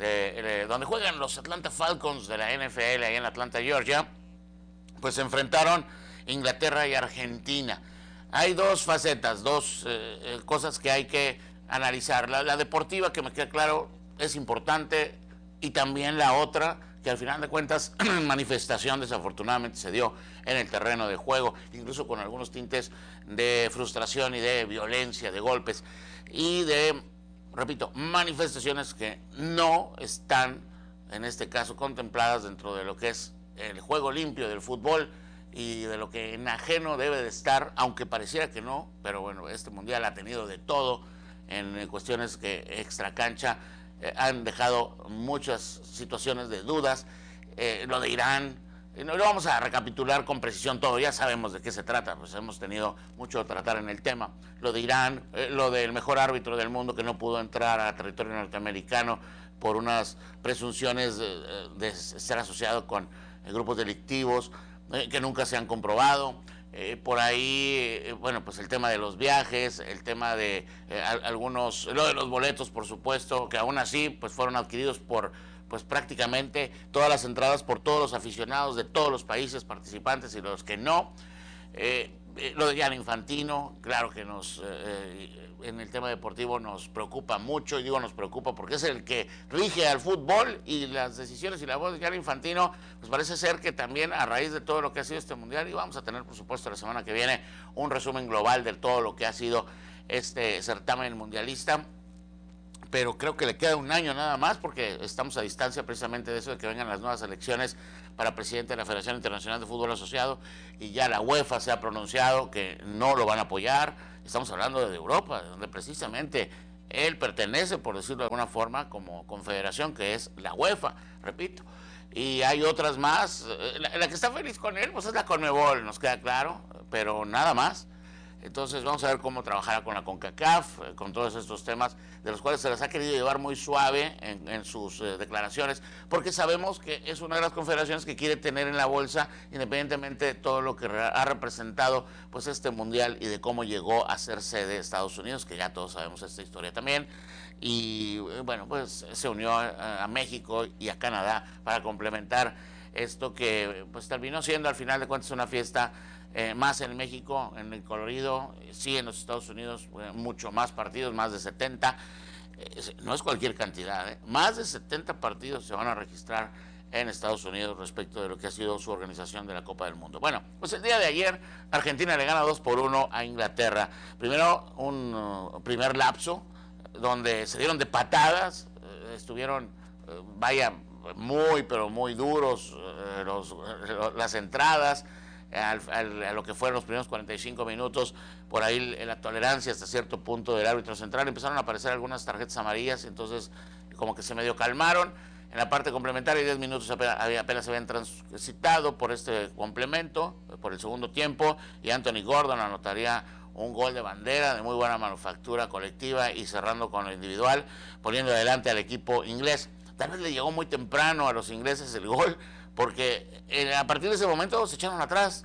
donde juegan los Atlanta Falcons de la NFL ahí en Atlanta, Georgia, pues se enfrentaron Inglaterra y Argentina. Hay dos facetas, dos cosas que hay que analizar. La deportiva, que me queda claro, es importante, y también la otra, que al final de cuentas manifestación desafortunadamente se dio en el terreno de juego, incluso con algunos tintes de frustración y de violencia, de golpes y de, repito, manifestaciones que no están en este caso contempladas dentro de lo que es el juego limpio del fútbol y de lo que en ajeno debe de estar, aunque pareciera que no, pero bueno, este mundial ha tenido de todo en cuestiones que extra cancha han dejado muchas situaciones de dudas. Lo de Irán, no lo vamos a recapitular con precisión todo, ya sabemos de qué se trata, pues hemos tenido mucho a tratar en el tema. Lo de Irán, lo del mejor árbitro del mundo que no pudo entrar a territorio norteamericano por unas presunciones de ser asociado con grupos delictivos que nunca se han comprobado. Por ahí, bueno, pues el tema de los viajes, el tema de algunos, lo de los boletos, por supuesto, que aún así pues fueron adquiridos por pues prácticamente todas las entradas por todos los aficionados de todos los países participantes y los que no. Lo de Gianni Infantino, claro que en el tema deportivo nos preocupa mucho, y digo nos preocupa porque es el que rige al fútbol, y las decisiones y la voz de Gianni Infantino, pues parece ser que también a raíz de todo lo que ha sido este mundial, y vamos a tener por supuesto la semana que viene un resumen global de todo lo que ha sido este certamen mundialista, pero creo que le queda un año nada más, porque estamos a distancia precisamente de eso, de que vengan las nuevas elecciones para presidente de la Federación Internacional de Fútbol Asociado, y ya la UEFA se ha pronunciado que no lo van a apoyar. Estamos hablando de Europa, donde precisamente él pertenece, por decirlo de alguna forma, como confederación, que es la UEFA, repito. Y hay otras más. La que está feliz con él, pues es la Conmebol, nos queda claro, pero nada más. Entonces vamos a ver cómo trabajará con la CONCACAF, con todos estos temas de los cuales se les ha querido llevar muy suave en sus declaraciones, porque sabemos que es una de las confederaciones que quiere tener en la bolsa, independientemente de todo lo que ha representado pues este mundial y de cómo llegó a ser sede de Estados Unidos, que ya todos sabemos esta historia también. Y bueno, pues se unió a México y a Canadá para complementar esto que pues terminó siendo al final de cuentas una fiesta más en México, en el colorido, sí en los Estados Unidos, mucho más partidos, más de 70, no es cualquier cantidad, más de 70 partidos se van a registrar en Estados Unidos respecto de lo que ha sido su organización de la Copa del Mundo. Bueno, pues el día de ayer Argentina le gana 2-1 a Inglaterra. Primero un primer lapso donde se dieron de patadas, estuvieron, muy pero muy duros las entradas, a lo que fueron los primeros 45 minutos, por ahí la tolerancia hasta cierto punto del árbitro central, empezaron a aparecer algunas tarjetas amarillas, entonces como que se medio calmaron. En la parte complementaria, 10 minutos apenas se habían transitado por este complemento, por el segundo tiempo, y Anthony Gordon anotaría un gol de bandera de muy buena manufactura colectiva y cerrando con lo individual, poniendo adelante al equipo inglés. Tal vez le llegó muy temprano a los ingleses el gol, porque a partir de ese momento se echaron atrás,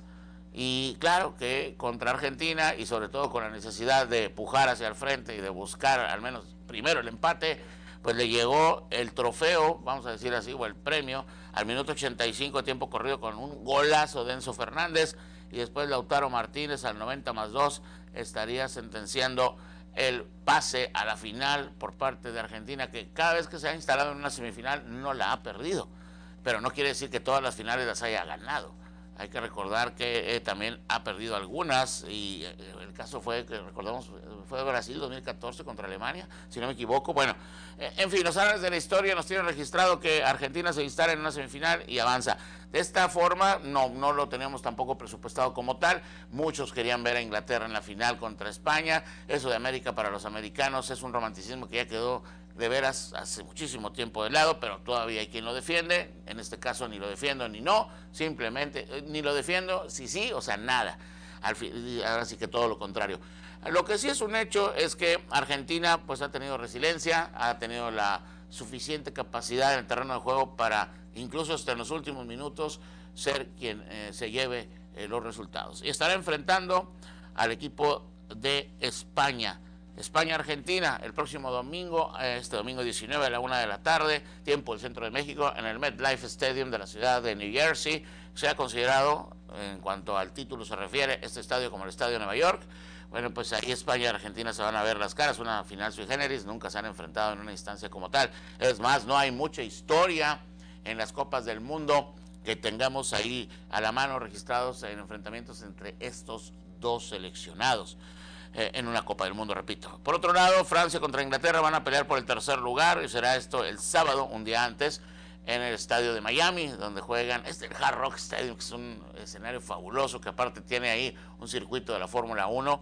y claro que contra Argentina, y sobre todo con la necesidad de pujar hacia el frente y de buscar al menos primero el empate, pues le llegó el trofeo, vamos a decir así, o el premio, al minuto 85 de tiempo corrido con un golazo de Enzo Fernández, y después Lautaro Martínez al 90+2 estaría sentenciando el pase a la final por parte de Argentina, que cada vez que se ha instalado en una semifinal no la ha perdido, pero no quiere decir que todas las finales las haya ganado. Hay que recordar que también ha perdido algunas, y el caso fue, que recordamos, fue de Brasil 2014 contra Alemania, si no me equivoco. Bueno, en fin, los anales de la historia nos tienen registrado que Argentina se instala en una semifinal y avanza. De esta forma, no lo tenemos tampoco presupuestado como tal. Muchos querían ver a Inglaterra en la final contra España. Eso de América para los americanos es un romanticismo que ya quedó de veras hace muchísimo tiempo de lado, pero todavía hay quien lo defiende. En este caso ni lo defiendo ni no, simplemente ni lo defiendo, sí, o sea, nada. Ahora sí que todo lo contrario. Lo que sí es un hecho es que Argentina pues ha tenido resiliencia, ha tenido la suficiente capacidad en el terreno de juego para incluso hasta en los últimos minutos ser quien se lleve los resultados. Y estará enfrentando al equipo de España. España-Argentina el próximo domingo, este domingo 19 a la 1 de la tarde, tiempo del centro de México, en el MetLife Stadium de la ciudad de New Jersey. Se ha considerado, en cuanto al título se refiere, este estadio como el Estadio de Nueva York. Bueno, pues ahí España y Argentina se van a ver las caras, una final sui generis, nunca se han enfrentado en una instancia como tal. Es más, no hay mucha historia en las Copas del Mundo que tengamos ahí a la mano registrados en enfrentamientos entre estos dos seleccionados en una Copa del Mundo, repito. Por otro lado, Francia contra Inglaterra van a pelear por el tercer lugar, y será esto el sábado, un día antes, en el estadio de Miami, donde juegan, el Hard Rock Stadium, que es un escenario fabuloso, que aparte tiene ahí un circuito de la Fórmula 1,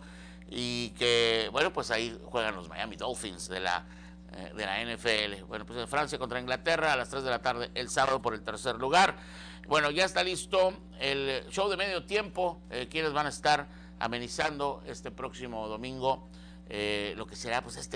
y que, bueno, pues ahí juegan los Miami Dolphins de la NFL. Bueno, pues Francia contra Inglaterra a las 3 de la tarde el sábado por el tercer lugar. Bueno, ya está listo el show de medio tiempo, quienes van a estar amenizando este próximo domingo, lo que será pues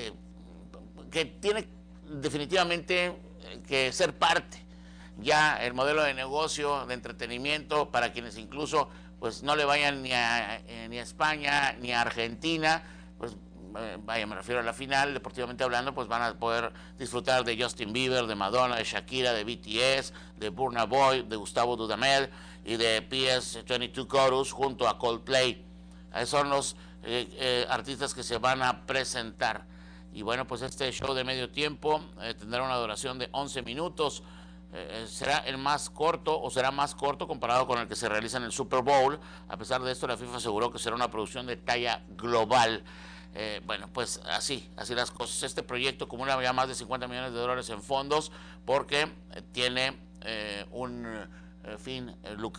que tiene definitivamente que ser parte ya el modelo de negocio de entretenimiento para quienes incluso pues no le vayan ni a España ni a Argentina, pues me refiero a la final, deportivamente hablando, pues van a poder disfrutar de Justin Bieber, de Madonna, de Shakira, de BTS, de Burna Boy, de Gustavo Dudamel y de PS22 Chorus junto a Coldplay. Son los artistas que se van a presentar. Y bueno, pues este show de medio tiempo tendrá una duración de 11 minutos. Será el más corto, o será más corto comparado con el que se realiza en el Super Bowl. A pesar de esto, la FIFA aseguró que será una producción de talla global. Bueno, pues así las cosas. Este proyecto acumula ya más de $50 millones en fondos porque tiene un fin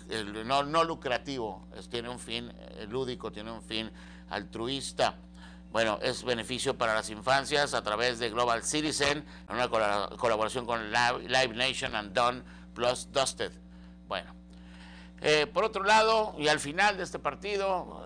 no lucrativo, tiene un fin lúdico, tiene un fin altruista. Bueno, es beneficio para las infancias a través de Global Citizen, en una colaboración con Live Nation and Done plus Dusted. Bueno, por otro lado, y al final de este partido,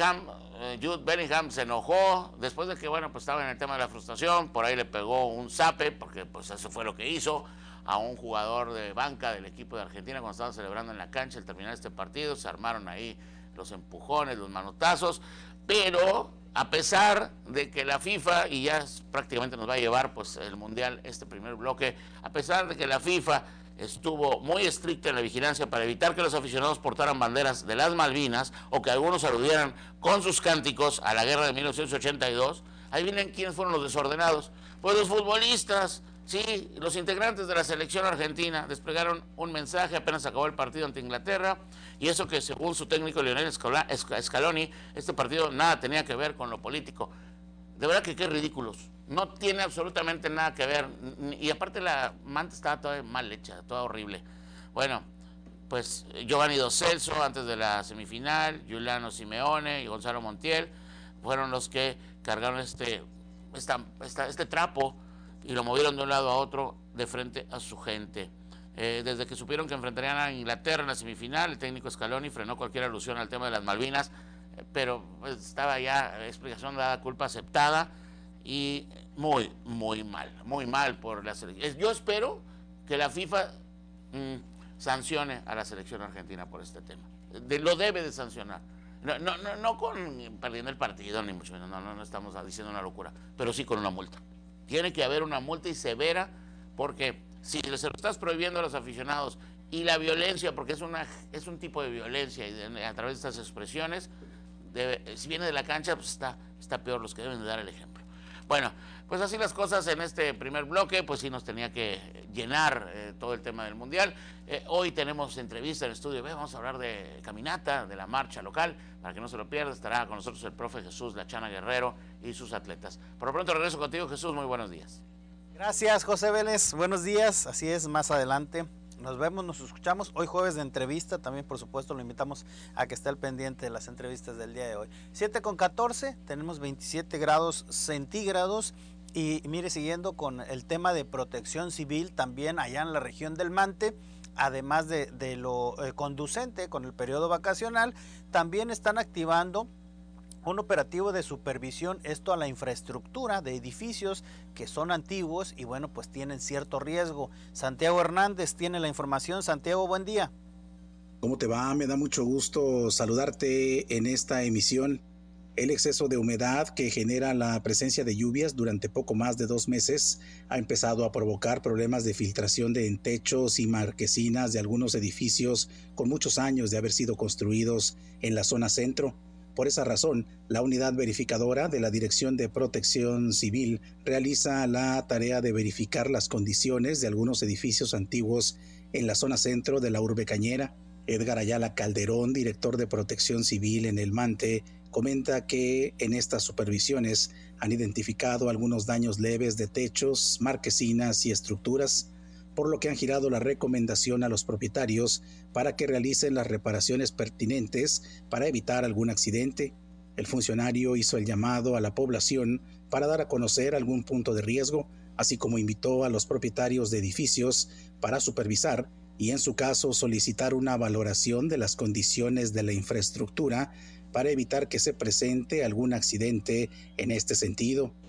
Jude Bellingham se enojó después de que, bueno, pues estaba en el tema de la frustración, por ahí le pegó un zape, porque pues eso fue lo que hizo a un jugador de banca del equipo de Argentina cuando estaban celebrando en la cancha al terminar este partido. Se armaron ahí los empujones, los manotazos, pero a pesar de que la FIFA, y ya prácticamente nos va a llevar pues el Mundial este primer bloque, a pesar de que la FIFA estuvo muy estricta en la vigilancia para evitar que los aficionados portaran banderas de las Malvinas o que algunos aludieran con sus cánticos a la guerra de 1982, ahí vienen quiénes fueron los desordenados. Pues los futbolistas, sí, los integrantes de la selección argentina desplegaron un mensaje apenas acabó el partido ante Inglaterra, y eso que según su técnico Lionel Scaloni, este partido nada tenía que ver con lo político. De verdad que qué ridículos. No tiene absolutamente nada que ver, y aparte la manta estaba toda mal hecha, toda horrible. Bueno, pues Giovanni Dos Celso antes de la semifinal, Giuliano Simeone y Gonzalo Montiel fueron los que cargaron este trapo y lo movieron de un lado a otro de frente a su gente. Desde que supieron que enfrentarían a Inglaterra en la semifinal, el técnico Scaloni frenó cualquier alusión al tema de las Malvinas, pero pues, estaba ya explicación dada, culpa aceptada, y muy mal por la selección. Yo espero que la FIFA sancione a la selección argentina por este tema. Lo debe de sancionar. No con perdiendo el partido, ni mucho menos, no estamos diciendo una locura, pero sí con una multa. Tiene que haber una multa y severa, porque si se lo estás prohibiendo a los aficionados y la violencia, porque es un tipo de violencia y a través de estas expresiones, si viene de la cancha, pues está peor, los que deben de dar el ejemplo. Bueno, pues así las cosas en este primer bloque, pues sí nos tenía que llenar todo el tema del Mundial. Hoy tenemos entrevista en el estudio B, vamos a hablar de caminata, de la marcha local, para que no se lo pierda. Estará con nosotros el profe Jesús La Chana Guerrero y sus atletas. Por lo pronto regreso contigo, Jesús, muy buenos días. Gracias, José Vélez, buenos días, así es, más adelante nos vemos, nos escuchamos, hoy jueves de entrevista, también por supuesto lo invitamos a que esté al pendiente de las entrevistas del día de hoy. 7:14, tenemos 27 grados centígrados y mire, siguiendo con el tema de protección civil, también allá en la región del Mante, además de lo conducente con el periodo vacacional, también están activando un operativo de supervisión, esto a la infraestructura de edificios que son antiguos y bueno, pues tienen cierto riesgo. Santiago Hernández tiene la información. Santiago, buen día. ¿Cómo te va? Me da mucho gusto saludarte en esta emisión. El exceso de humedad que genera la presencia de lluvias durante poco más de 2 meses ha empezado a provocar problemas de filtración de techos y marquesinas de algunos edificios con muchos años de haber sido construidos en la zona centro. Por esa razón, la unidad verificadora de la Dirección de Protección Civil realiza la tarea de verificar las condiciones de algunos edificios antiguos en la zona centro de la urbe cañera. Edgar Ayala Calderón, director de Protección Civil en el Mante, comenta que en estas supervisiones han identificado algunos daños leves de techos, marquesinas y estructuras, por lo que han girado la recomendación a los propietarios para que realicen las reparaciones pertinentes para evitar algún accidente. El funcionario hizo el llamado a la población para dar a conocer algún punto de riesgo, así como invitó a los propietarios de edificios para supervisar y en su caso solicitar una valoración de las condiciones de la infraestructura para evitar que se presente algún accidente en este sentido.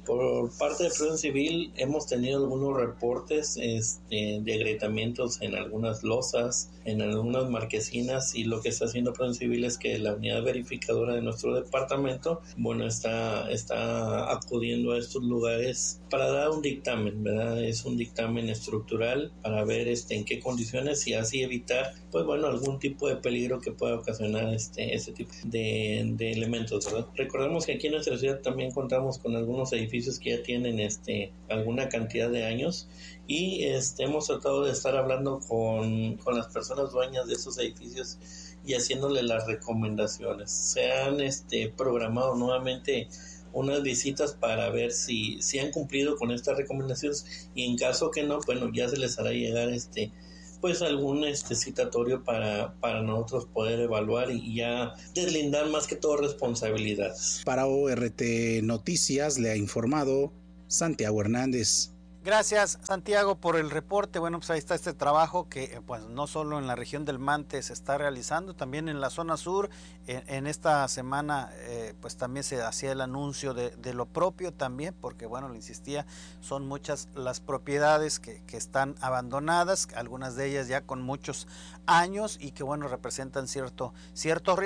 Por parte de Protección Civil hemos tenido algunos reportes de agrietamientos en algunas losas, en algunas marquesinas, y lo que está haciendo Protección Civil es que la unidad verificadora de nuestro departamento, bueno, está acudiendo a estos lugares para dar un dictamen, ¿verdad? Es un dictamen estructural para ver en qué condiciones y así evitar, pues bueno, algún tipo de peligro que pueda ocasionar este tipo de elementos, ¿verdad? Recordemos que aquí en nuestra ciudad también contamos con algunos edificios que ya tienen alguna cantidad de años y hemos tratado de estar hablando con las personas dueñas de esos edificios y haciéndole las recomendaciones. Se han programado nuevamente unas visitas para ver si han cumplido con estas recomendaciones, y en caso que no, bueno, ya se les hará llegar pues algún citatorio para nosotros poder evaluar y ya deslindar más que todo responsabilidades. Para ORT Noticias le ha informado Santiago Hernández. Gracias, Santiago, por el reporte. Bueno, pues ahí está este trabajo que pues no solo en la región del Mante se está realizando, también en la zona sur. En esta semana pues también se hacía el anuncio de lo propio también, porque bueno, le insistía, son muchas las propiedades que están abandonadas, algunas de ellas ya con muchos años y que bueno, representan cierto riesgo.